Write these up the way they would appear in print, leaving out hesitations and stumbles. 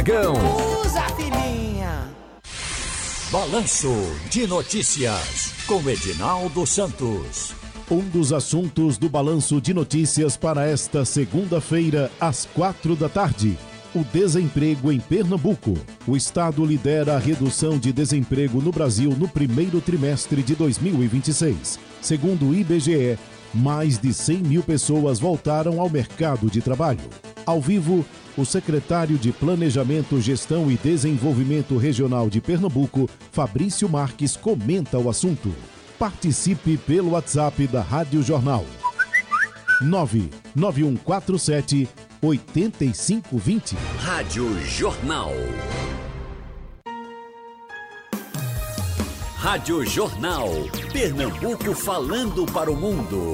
Gão. Usa, filhinha. Balanço de Notícias com Edinaldo Santos. Um dos assuntos do Balanço de Notícias para esta segunda-feira, às 4h. O desemprego em Pernambuco. O estado lidera a redução de desemprego no Brasil no primeiro trimestre de 2026. Segundo o IBGE, mais de 100 mil pessoas voltaram ao mercado de trabalho. Ao vivo, o secretário de Planejamento, Gestão e Desenvolvimento Regional de Pernambuco, Fabrício Marques, comenta o assunto. Participe pelo WhatsApp da Rádio Jornal. 99147-8520. Rádio Jornal. Rádio Jornal. Pernambuco falando para o mundo.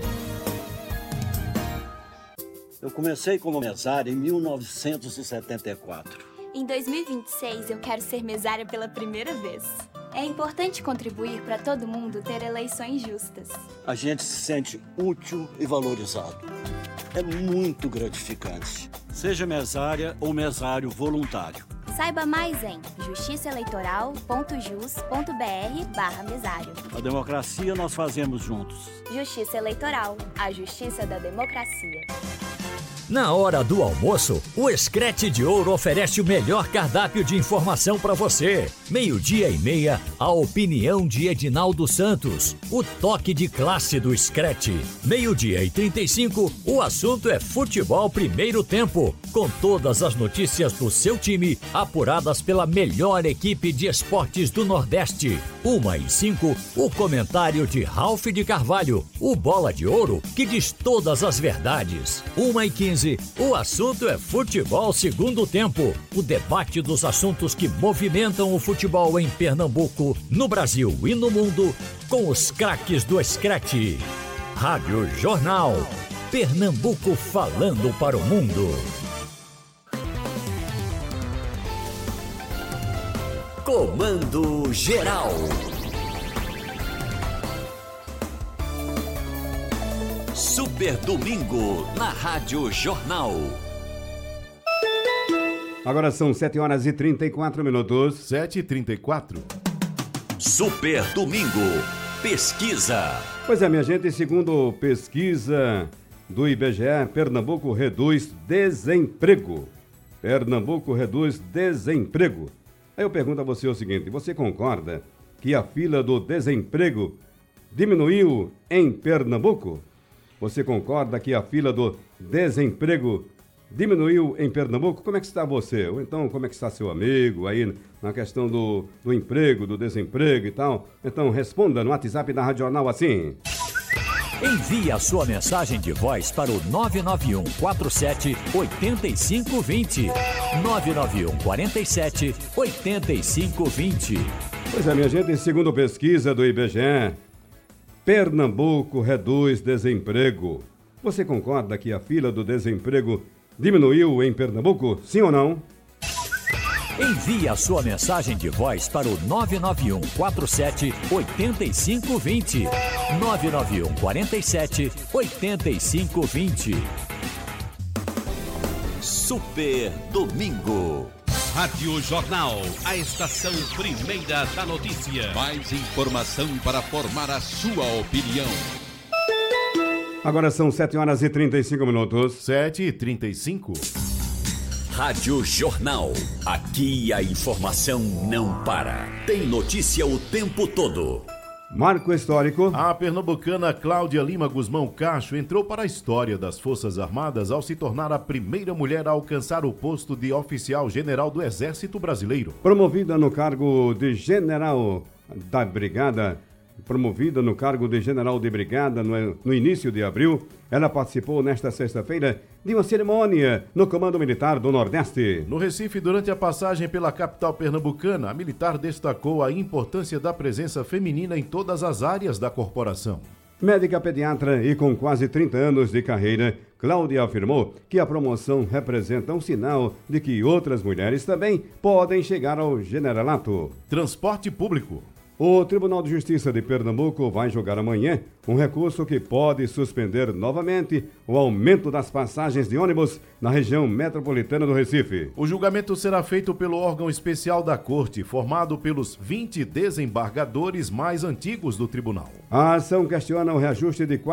Eu comecei como mesário em 1974. Em 2026, eu quero ser mesária pela primeira vez. É importante contribuir para todo mundo ter eleições justas. A gente se sente útil e valorizado. É muito gratificante. Seja mesária ou mesário voluntário. Saiba mais em justiçaeleitoral.jus.br/mesário. A democracia nós fazemos juntos. Justiça Eleitoral, a justiça da democracia. Na hora do almoço, o Screte de Ouro oferece o melhor cardápio de informação para você. 12:30, a opinião de Edinaldo Santos. O toque de classe do Screte. 12:35, o assunto é futebol primeiro tempo. Com todas as notícias do seu time, apuradas pela melhor equipe de esportes do Nordeste. 1:05, o comentário de Ralph de Carvalho. O Bola de Ouro, que diz todas as verdades. 1:15, o assunto é futebol segundo tempo. O debate dos assuntos que movimentam o futebol em Pernambuco, no Brasil e no mundo, com os craques do Screte. Rádio Jornal. Pernambuco falando para o mundo. Comando Geral. Super Domingo na Rádio Jornal. Agora são 7h34. 7h34. Super Domingo. Pesquisa. Pois é, minha gente, segundo pesquisa do IBGE, Pernambuco reduz desemprego. Pernambuco reduz desemprego. Aí eu pergunto a você o seguinte: você concorda que a fila do desemprego diminuiu em Pernambuco? Você concorda que a fila do desemprego diminuiu em Pernambuco? Como é que está você? Ou então, como é que está seu amigo aí na questão do emprego, do desemprego e tal? Então, responda no WhatsApp da Rádio Jornal assim. Envie a sua mensagem de voz para o 99147-8520. 99147-8520. Pois é, minha gente, segundo pesquisa do IBGE, Pernambuco reduz desemprego. Você concorda que a fila do desemprego diminuiu em Pernambuco? Sim ou não? Envie a sua mensagem de voz para o 99147-8520. 99147-8520. Super Domingo. Rádio Jornal, a estação primeira da notícia. Mais informação para formar a sua opinião. Agora são 7h35. 7h35. Rádio Jornal. Aqui a informação não para. Tem notícia o tempo todo. Marco histórico. A pernambucana Cláudia Lima Guzmão Cacho entrou para a história das Forças Armadas ao se tornar a primeira mulher a alcançar o posto de oficial general do Exército Brasileiro. Promovida no cargo de general da brigada no início de abril, ela participou nesta sexta-feira de uma cerimônia no Comando Militar do Nordeste. No Recife, durante a passagem pela capital pernambucana, a militar destacou a importância da presença feminina em todas as áreas da corporação. Médica pediatra e com quase 30 anos de carreira, Cláudia afirmou que a promoção representa um sinal de que outras mulheres também podem chegar ao generalato. Transporte público. O Tribunal de Justiça de Pernambuco vai julgar amanhã um recurso que pode suspender novamente o aumento das passagens de ônibus na região metropolitana do Recife. O julgamento será feito pelo órgão especial da Corte, formado pelos 20 desembargadores mais antigos do tribunal. A ação questiona o reajuste de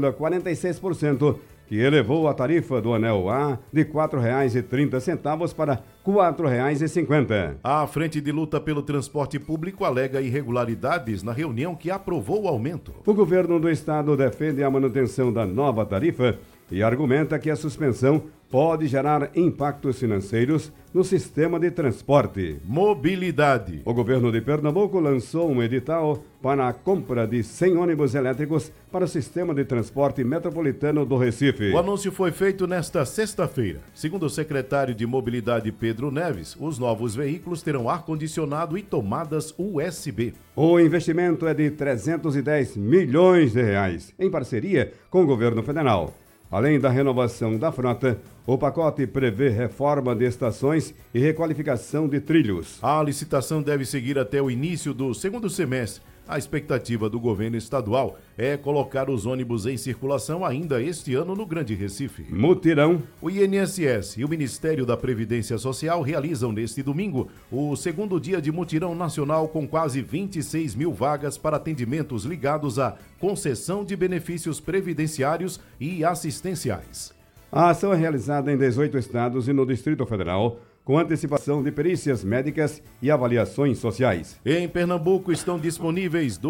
4,46%, que elevou a tarifa do anel A de R$ 4,30 para R$ 4,50. A Frente de Luta pelo Transporte Público alega irregularidades na reunião que aprovou o aumento. O governo do estado defende a manutenção da nova tarifa e argumenta que a suspensão pode gerar impactos financeiros no sistema de transporte. Mobilidade. O governo de Pernambuco lançou um edital para a compra de 100 ônibus elétricos para o sistema de transporte metropolitano do Recife. O anúncio foi feito nesta sexta-feira. Segundo o secretário de Mobilidade Pedro Neves, os novos veículos terão ar-condicionado e tomadas USB. O investimento é de 310 milhões de reais, em parceria com o governo federal. Além da renovação da frota, o pacote prevê reforma de estações e requalificação de trilhos. A licitação deve seguir até o início do segundo semestre. A expectativa do governo estadual é colocar os ônibus em circulação ainda este ano no Grande Recife. Mutirão. O INSS e o Ministério da Previdência Social realizam neste domingo o segundo dia de mutirão nacional com quase 26 mil vagas para atendimentos ligados à concessão de benefícios previdenciários e assistenciais. A ação é realizada em 18 estados e no Distrito Federal, com antecipação de perícias médicas e avaliações sociais. Em Pernambuco estão disponíveis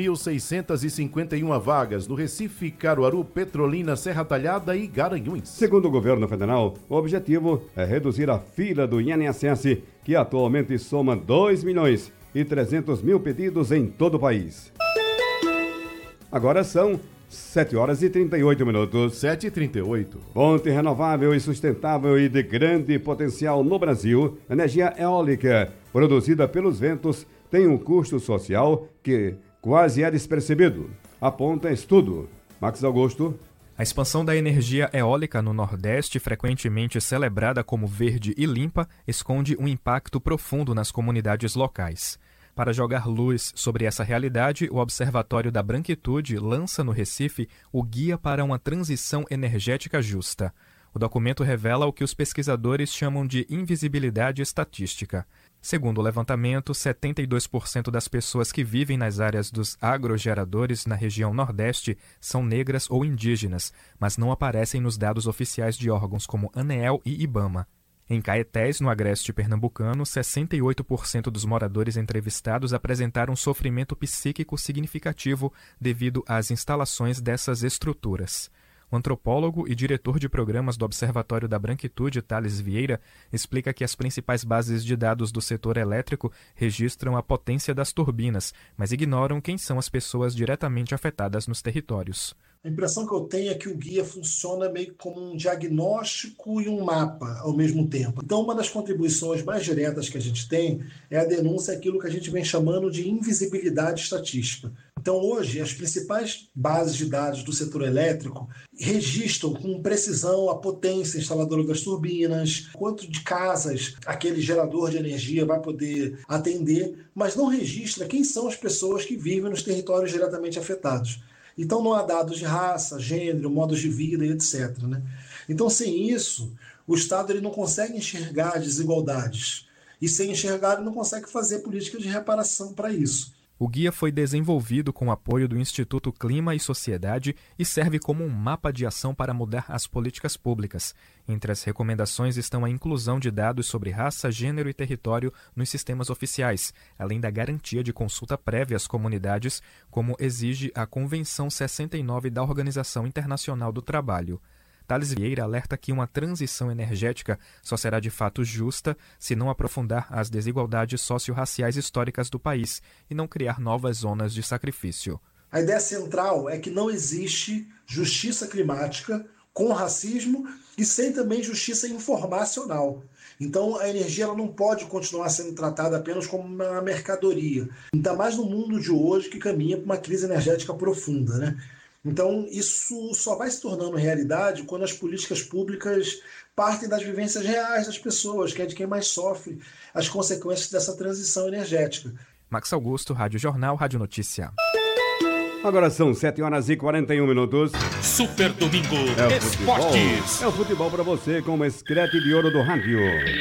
2.651 vagas no Recife, Caruaru, Petrolina, Serra Talhada e Garanhuns. Segundo o governo federal, o objetivo é reduzir a fila do INSS, que atualmente soma 2.300.000 pedidos em todo o país. Agora são 7h38. 7h38. Fonte renovável e sustentável e de grande potencial no Brasil, energia eólica, produzida pelos ventos, tem um custo social que quase é despercebido, aponta estudo. Max Augusto. A expansão da energia eólica no Nordeste, frequentemente celebrada como verde e limpa, esconde um impacto profundo nas comunidades locais. Para jogar luz sobre essa realidade, o Observatório da Branquitude lança no Recife o Guia para uma Transição Energética Justa. O documento revela o que os pesquisadores chamam de invisibilidade estatística. Segundo o levantamento, 72% das pessoas que vivem nas áreas dos agrogeradores na região Nordeste são negras ou indígenas, mas não aparecem nos dados oficiais de órgãos como ANEEL e IBAMA. Em Caetés, no agreste pernambucano, 68% dos moradores entrevistados apresentaram sofrimento psíquico significativo devido às instalações dessas estruturas. O antropólogo e diretor de programas do Observatório da Branquitude, Thales Vieira, explica que as principais bases de dados do setor elétrico registram a potência das turbinas, mas ignoram quem são as pessoas diretamente afetadas nos territórios. A impressão que eu tenho é que o guia funciona meio como um diagnóstico e um mapa ao mesmo tempo. Então, uma das contribuições mais diretas que a gente tem é a denúncia daquilo que a gente vem chamando de invisibilidade estatística. Então, hoje, as principais bases de dados do setor elétrico registram com precisão a potência instaladora das turbinas, quanto de casas aquele gerador de energia vai poder atender, mas não registra quem são as pessoas que vivem nos territórios diretamente afetados. Então não há dados de raça, gênero, modos de vida e etc. Né? Então, sem isso, o Estado ele não consegue enxergar desigualdades. E sem enxergar, ele não consegue fazer políticas de reparação para isso. O guia foi desenvolvido com o apoio do Instituto Clima e Sociedade e serve como um mapa de ação para mudar as políticas públicas. Entre as recomendações estão a inclusão de dados sobre raça, gênero e território nos sistemas oficiais, além da garantia de consulta prévia às comunidades, como exige a Convenção 69 da Organização Internacional do Trabalho. Thales Vieira alerta que uma transição energética só será de fato justa se não aprofundar as desigualdades socio-raciais históricas do país e não criar novas zonas de sacrifício. A ideia central é que não existe justiça climática com racismo e sem também justiça informacional. Então a energia ela não pode continuar sendo tratada apenas como uma mercadoria, ainda mais no mundo de hoje que caminha para uma crise energética profunda, né? Então, isso só vai se tornando realidade quando as políticas públicas partem das vivências reais das pessoas, que é de quem mais sofre as consequências dessa transição energética. Max Augusto, Rádio Jornal, Rádio Notícia. Agora são 7h41. Super Domingo Esportes. É o futebol para você com o escrete de ouro do rádio.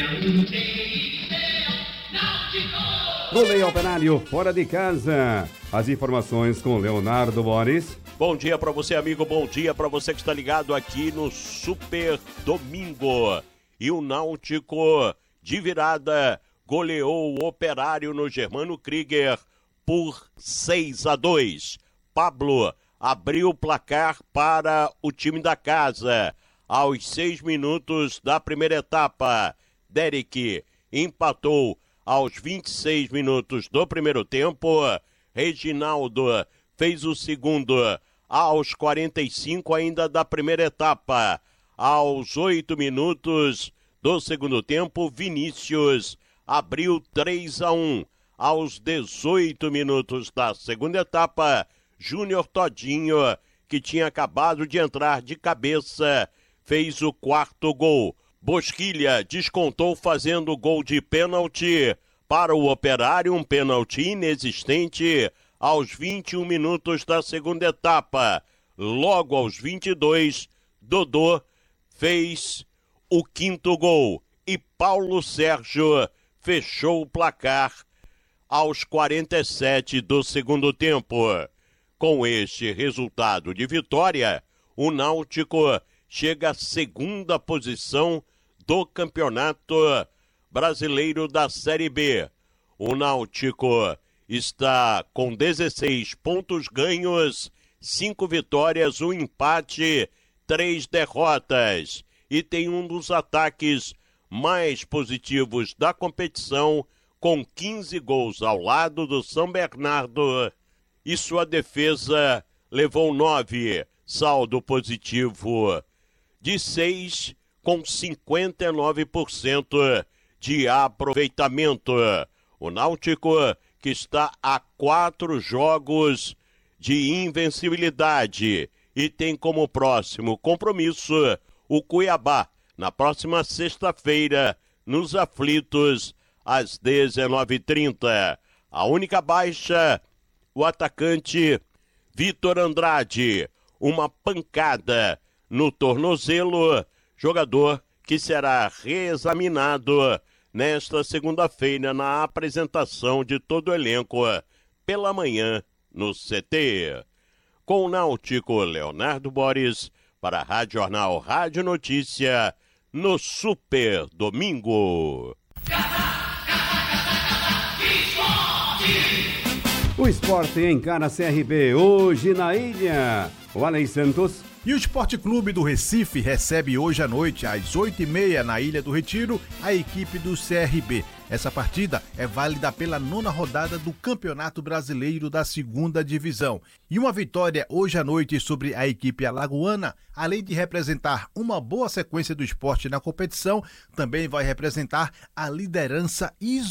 Goleiro Operário fora de casa. As informações com Leonardo Boris. Bom dia para você, amigo. Bom dia para você que está ligado aqui no Super Domingo. E o Náutico de virada goleou o Operário no Germano Krieger por 6-2. Pablo abriu o placar para o time da casa. Aos 6 minutos da primeira etapa, Derek empatou aos 26 minutos do primeiro tempo. Reginaldo fez o segundo aos 45 ainda da primeira etapa. Aos 8 minutos do segundo tempo, Vinícius abriu 3-1. Aos 18 minutos da segunda etapa, Júnior Todinho, que tinha acabado de entrar de cabeça, fez o quarto gol. Bosquilha descontou fazendo o gol de pênalti para o Operário, um pênalti inexistente aos 21 minutos da segunda etapa. Logo aos 22, Dodô fez o quinto gol e Paulo Sérgio fechou o placar aos 47 do segundo tempo. Com este resultado de vitória, o Náutico chega à segunda posição do Campeonato Brasileiro da Série B. O Náutico está com 16 pontos ganhos, 5 vitórias, 1 empate, 3 derrotas. E tem um dos ataques mais positivos da competição, com 15 gols ao lado do São Bernardo. E sua defesa levou 9, saldo positivo de 6, com 59% de aproveitamento. O Náutico, que está a 4 jogos de invencibilidade e tem como próximo compromisso o Cuiabá, na próxima sexta-feira, nos Aflitos, às 19h30. A única baixa, o atacante Vitor Andrade, uma pancada no tornozelo, jogador que será reexaminado nesta segunda-feira na apresentação de todo o elenco pela manhã no CT. Com o Náutico, Leonardo Boris, para a Rádio Jornal, Rádio Notícia, no Super Domingo. O esporte encara a CRB hoje na ilha. O Alex Santos. E o Esporte Clube do Recife recebe hoje à noite, às 8h30, na Ilha do Retiro, a equipe do CRB. Essa partida é válida pela 9ª rodada do Campeonato Brasileiro da 2ª Divisão. E uma vitória hoje à noite sobre a equipe alagoana, além de representar uma boa sequência do esporte na competição, também vai representar a liderança isolada